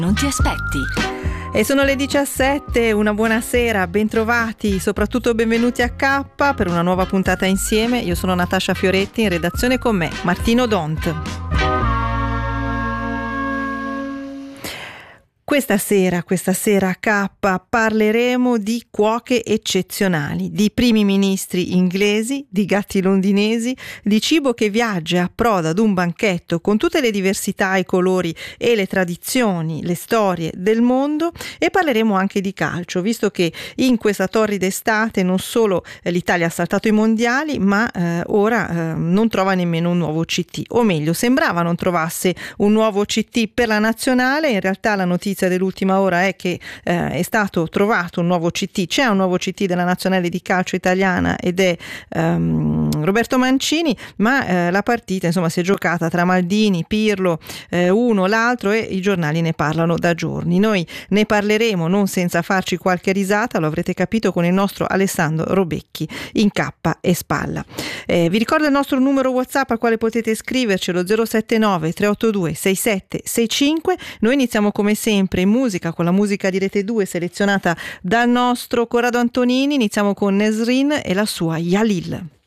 Non ti aspetti. E sono le 17, una buona sera, bentrovati, soprattutto benvenuti a K per una nuova puntata insieme. Io sono Natascia Fioretti, in redazione con me Martino Dont. Questa sera a K parleremo di cuoche eccezionali, di primi ministri inglesi, di gatti londinesi, di cibo che viaggia e approda ad un banchetto con tutte le diversità, i colori e le tradizioni, le storie del mondo, e parleremo anche di calcio, visto che in questa torrida estate non solo l'Italia ha saltato i mondiali, ma ora non trova nemmeno un nuovo CT, o meglio, sembrava non trovasse un nuovo CT per la nazionale. In realtà la notizia dell'ultima ora è che è stato trovato un nuovo CT, c'è un nuovo CT della nazionale di calcio italiana ed è Roberto Mancini, ma la partita insomma si è giocata tra Maldini, Pirlo, uno, l'altro, e i giornali ne parlano da giorni. Noi ne parleremo non senza farci qualche risata, lo avrete capito, con il nostro Alessandro Robecchi in cappa e spalla. Vi ricordo il nostro numero WhatsApp al quale potete scrivercelo, 079 382 6765. Noi iniziamo come sempre in musica con la musica di Rete 2 selezionata dal nostro Corrado Antonini. Iniziamo con Nesrin e la sua Yalil.